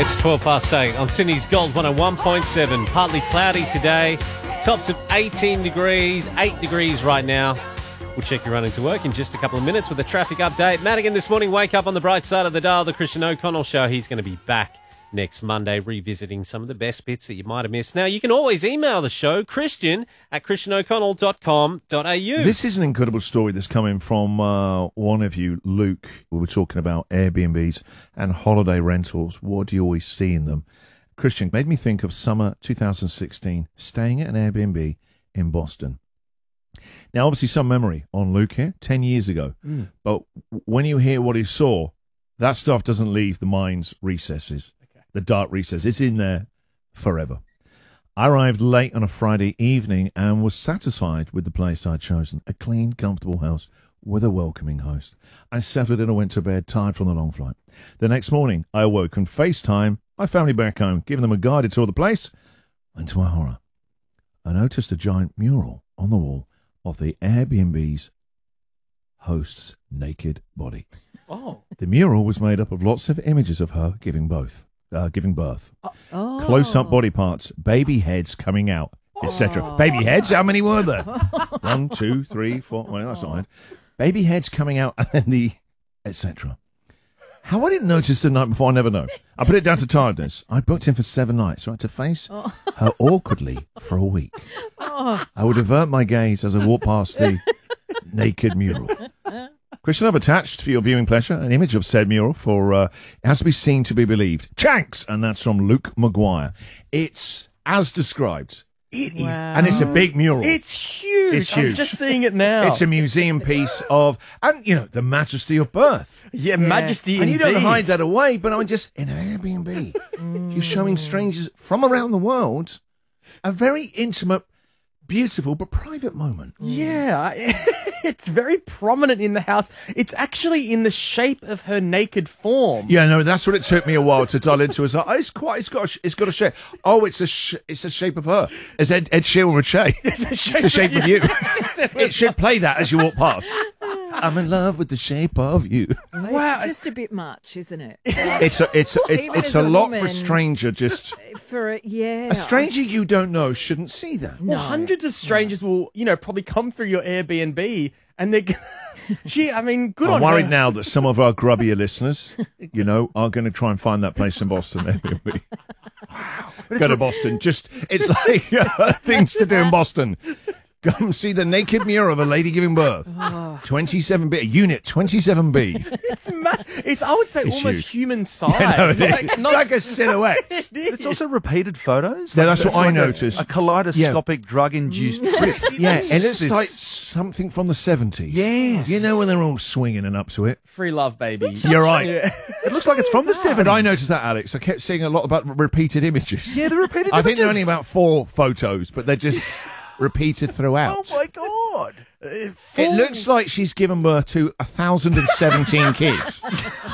It's 8 on Sydney's Gold 101.7. Partly cloudy today. Tops of 18 degrees, 8 degrees right now. We'll check your running to work in just a couple of minutes with a traffic update. Madigan this morning, wake up on the bright side of the dial. The Christian O'Connell Show. He's going to be back next Monday, revisiting some of the best bits that you might have missed. Now, you can always email the show, christian@christianoconnell.com.au. This is an incredible story that's coming from one of you, Luke. We were talking about Airbnbs and holiday rentals. What do you always see in them? Christian, made me think of summer 2016, staying at an Airbnb in Boston. Now, obviously, some memory on Luke here, 10 years ago. But when you hear what he saw, that stuff doesn't leave the mind's recesses. The dark recess. It's in there forever. I arrived late on a Friday evening and was satisfied with the place I'd chosen. A clean, comfortable house with a welcoming host. I settled in and went to bed, tired from the long flight. The next morning, I awoke and FaceTime my family back home, giving them a guided tour of the place. And to my horror, I noticed a giant mural on the wall of the Airbnb's host's naked body. Oh. The mural was made up of lots of images of her giving birth. Close-up body parts, baby heads coming out, etc. Baby heads, how many were there? 1, 2, 3, 4. Well, that's not right. Baby heads coming out, and then the etc. How I didn't notice the night before, I never know. I put it down to tiredness. I booked in for 7 nights, right, to face her awkwardly for a week. I would avert my gaze as I walked past the naked mural. Christian, I've attached for your viewing pleasure an image of said mural for It Has to Be Seen to Be Believed. Chanks! And that's from Luke Maguire. It's as described. It is. And it's a big mural. It's huge. It's huge. I'm just seeing it now. It's a museum piece of, and you know, the majesty of birth. Yeah, majesty And you indeed. don't hide that away, but I'm just, in an Airbnb, you're showing strangers from around the world a very intimate, beautiful, but private moment. Yeah, it's very prominent in the house. It's actually in the shape of her naked form. Yeah, no, that's what it took me a while to dial into. It's like, oh, it's got a shape. Oh, it's a shape of her. It's Ed Sheeran with Shay. It's a shape of you. It should play that as you walk past. I'm in love with the shape of you. Wow, it's just a bit much, isn't it? It's a lot for a stranger. Just a stranger you don't know shouldn't see that. Well, hundreds of strangers will, probably come through your Airbnb, and they're. Good I'm on her. worried now that some of our grubbier listeners, are going to try and find that place in Boston. Airbnb. Wow. Go to Boston. It's like things to do in Boston. Come see the naked mural of a lady giving birth. 27B, unit 27B. It's I would say It's almost huge. human size. Yeah, no, like a silhouette. It's also repeated photos. Yeah, that's what I noticed. A kaleidoscopic drug-induced trip. Yeah, and it's like something from the 70s. Yes. You know when they're all swinging and up to it? Free love, baby. You're right. Yeah. It looks like it's from the 70s. But I noticed that, Alex. I kept seeing a lot about repeated images. Yeah, the repeated I think there are only images. about 4 photos, but they're just repeated throughout. Oh, my God. It looks like she's given birth to 1,017 kids.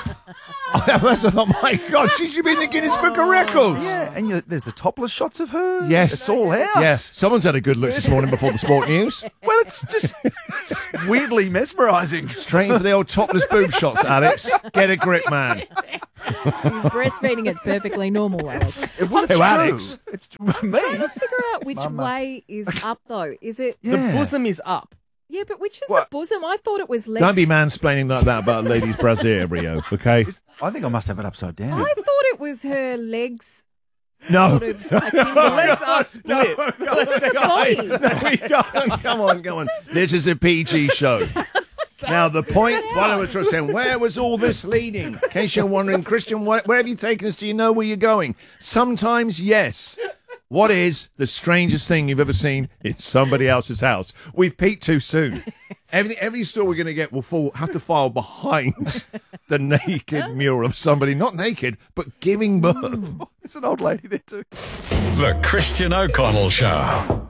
I thought, my God, she should be in the Guinness Book of Records. Yeah, and there's the topless shots of her. Yes. It's all out. Yes. Someone's had a good look this morning before the sport news. Well, it's weirdly mesmerising. Straight for the old topless boob shots, Alex. Get a grip, man. He's breastfeeding. It's perfectly normal, Alex. Well, it's Who, true. Alex? It's me. Figure out which way is up, though. Is it? The bosom is up. Yeah, but which is the bosom? I thought it was legs. Don't be mansplaining like that about a lady's brassiere, Rio, okay? I think I must have it upside down. I thought it was her legs. No. Sort of akimbo. The legs are split. This is the body. No, come on. This is a PG show. Now, the point, what I was just saying, where was all this leading? In case you're wondering, Christian, where have you taken us? Do you know where you're going? Sometimes, yes. What is the strangest thing you've ever seen in somebody else's house? We've peaked too soon. Every story we're going to get will have to file behind the naked mural of somebody, not naked, but giving birth. It's an old lady there too. The Christian O'Connell Show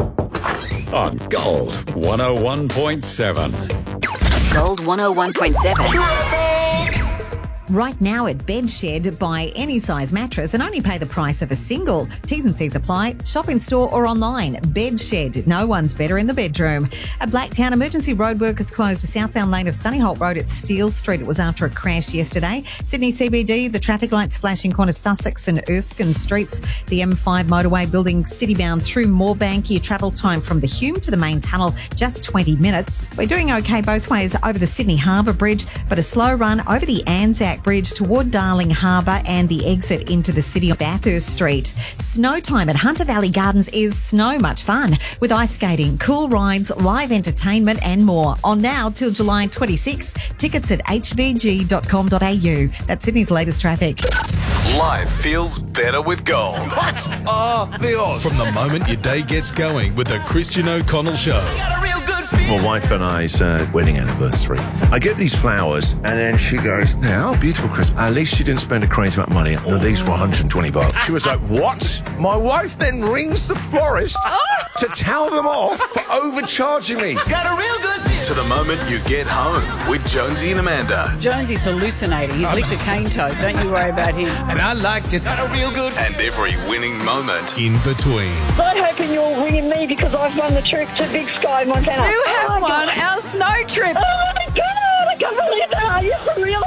on Gold 101.7. Gold 101.7. Right now at Bedshed, buy any size mattress and only pay the price of a single. T's and C's apply. Shop in store or online. Bedshed. No one's better in the bedroom. At Blacktown, emergency roadworkers closed a southbound lane of Sunnyholt Road at Steele Street. It was after a crash yesterday. Sydney CBD, the traffic lights flashing corner Sussex and Erskine Streets. The M5 motorway building citybound through Moorebank. Your travel time from the Hume to the main tunnel, just 20 minutes. We're doing okay both ways over the Sydney Harbour Bridge, but a slow run over the Anzac Bridge toward Darling Harbour and the exit into the city of Bathurst Street. Snow time at Hunter Valley Gardens is snow much fun with ice skating, cool rides, live entertainment and more. On now till July 26. Tickets at hvg.com.au. That's Sydney's latest traffic. Life feels better with Gold. From the moment your day gets going with the Christian O'Connell Show. My wife and I's wedding anniversary. I get these flowers, and then she goes, "Now, beautiful, Chris. At least she didn't spend a crazy amount of money. No, these were $120. She was like, "What?" My wife then rings the florist to tell them off for overcharging me. To the moment you get home with Jonesy and Amanda. Jonesy's hallucinating. He's licked a cane toad. Don't you worry about him. And I liked it. And every winning moment in between. I'm hoping you're ringing me because I've won the trip to Big Sky, Montana. You have won our snow trip. Oh my God, I can't believe that. Are you for real?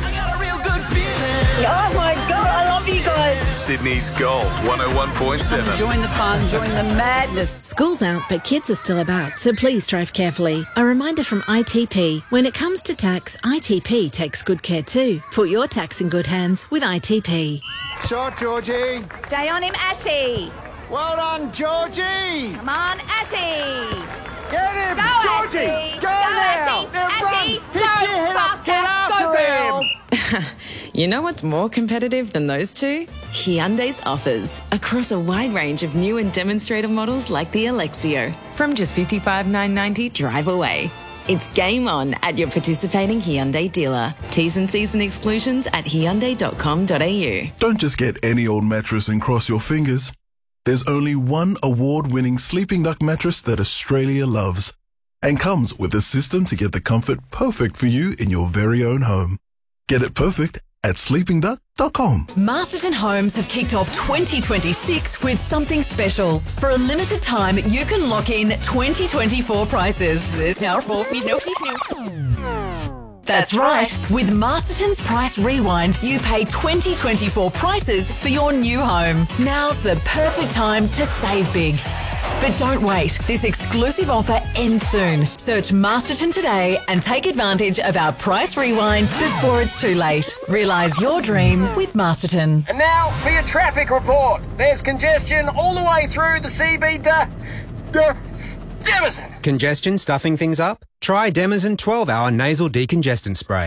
Oh my God, I love you guys. Sydney's Gold 101.7. Join the fun, join the madness. School's out, but kids are still about, so please drive carefully. A reminder from ITP. When it comes to tax, ITP takes good care too. Put your tax in good hands with ITP. Shot, Georgie. Stay on him, Ashy. Well done, Georgie. Come on, Ashy. Get him, Go, Georgie. Ashy. Go now. Ashy. Ashy. Run. Go, Get faster. Go, girl. You know what's more competitive than those two? Hyundai's offers across a wide range of new and demonstrator models like the Alexio. From just $55,990 drive away. It's game on at your participating Hyundai dealer. T's and C's and exclusions at hyundai.com.au. Don't just get any old mattress and cross your fingers. There's only one award-winning Sleeping Duck mattress that Australia loves and comes with a system to get the comfort perfect for you in your very own home. Get it perfect at sleepingduck.com. Masterton Homes have kicked off 2026 with something special. For a limited time, you can lock in 2024 prices. That's right. With Masterton's Price Rewind, you pay 2024 prices for your new home. Now's the perfect time to save big. But don't wait. This exclusive offer ends soon. Search Masterton today and take advantage of our Price Rewind before it's too late. Realise your dream with Masterton. And now for your traffic report. There's congestion all the way through the CBD. Demison. Congestion stuffing things up? Try Demison 12-hour nasal decongestant spray.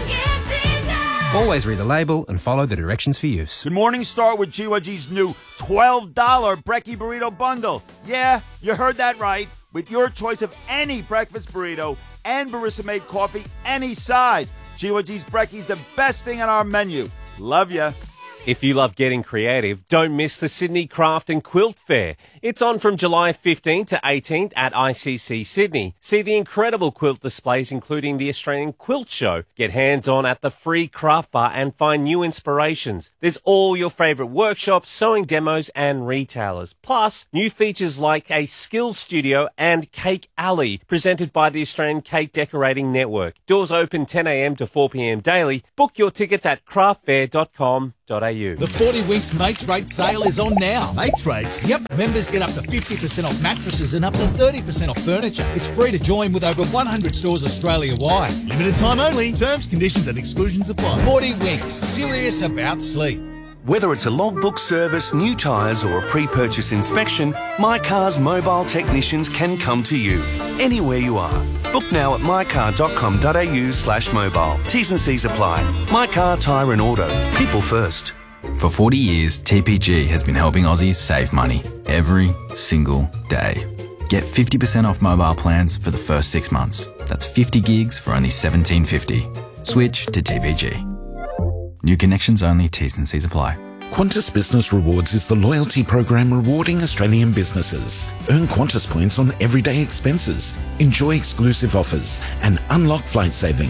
Always read the label and follow the directions for use. Good morning, start with GYG's new $12 Brekkie Burrito Bundle. Yeah, you heard that right. With your choice of any breakfast burrito and barista-made coffee, any size. GYG's Brekkie's the best thing on our menu. Love ya. If you love getting creative, don't miss the Sydney Craft and Quilt Fair. It's on from July 15th to 18th at ICC Sydney. See the incredible quilt displays, including the Australian Quilt Show. Get hands-on at the free craft bar and find new inspirations. There's all your favourite workshops, sewing demos and retailers. Plus, new features like a skills studio and Cake Alley, presented by the Australian Cake Decorating Network. Doors open 10 a.m. to 4 p.m. daily. Book your tickets at craftfair.com.au. The 40 Winks Mates Rate sale is on now. Mates Rates? Yep. Members get up to 50% off mattresses and up to 30% off furniture. It's free to join with over 100 stores Australia-wide. Limited time only. Terms, conditions and exclusions apply. 40 Winks. Serious about sleep. Whether it's a logbook service, new tyres or a pre-purchase inspection, My Car's mobile technicians can come to you, anywhere you are. Book now at mycar.com.au/mobile. T's and C's apply. My Car Tyre and Auto. People first. For 40 years, TPG has been helping Aussies save money every single day. Get 50% off mobile plans for the first 6 months. That's 50 gigs for only $17.50. Switch to TPG. New connections only, T's and C's apply. Qantas Business Rewards is the loyalty program rewarding Australian businesses. Earn Qantas points on everyday expenses, enjoy exclusive offers, and unlock flight savings.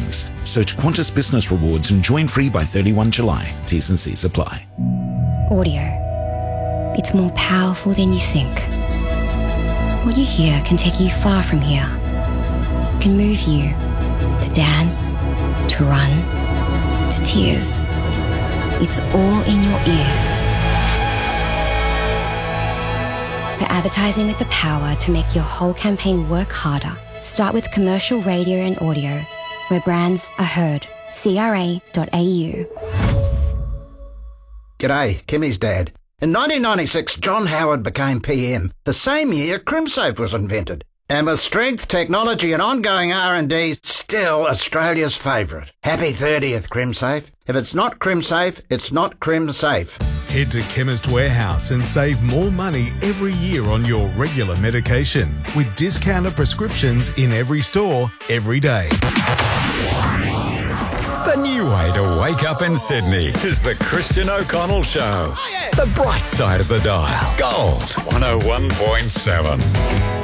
Search Qantas Business Rewards and join free by 31 July. T's and C's apply. Audio. It's more powerful than you think. What you hear can take you far from here. Can move you to dance, to run, to tears. It's all in your ears. For advertising with the power to make your whole campaign work harder, start with commercial radio and audio, where brands are heard. CRA.au. G'day, Kimmy's dad. In 1996, John Howard became PM, the same year CrimSafe was invented. And with strength, technology and ongoing R&D, still Australia's favourite. Happy 30th, CrimSafe. If it's not CrimSafe, it's not CrimSafe. Head to Chemist Warehouse and save more money every year on your regular medication with discounted prescriptions in every store, every day. The new way to wake up in Sydney is the Christian O'Connell Show. The bright side of the dial. Gold 101.7.